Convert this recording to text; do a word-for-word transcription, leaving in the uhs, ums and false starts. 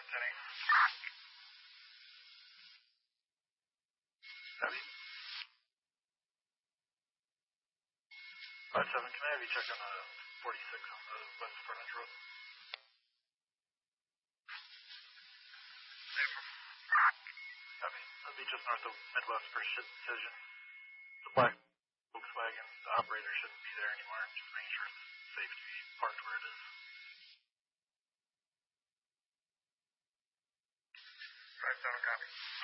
ten eight. Copy. five seven, can I have you check on the forty-six on the West Furnace Road? Copy. That'll be just north of Midwest First Decision. The black Volkswagen, the operator shouldn't be there anymore. Just making sure it's safe to be parked where it is. five seven, copy.